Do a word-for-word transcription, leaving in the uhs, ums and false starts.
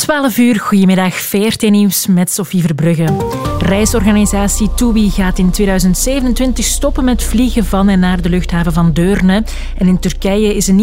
twaalf uur, goedemiddag, V R T Nieuws met Sophie Verbrugge. Reisorganisatie TUI gaat in tweeduizend zevenentwintig stoppen met vliegen van en naar de luchthaven van Deurne. En in Turkije is een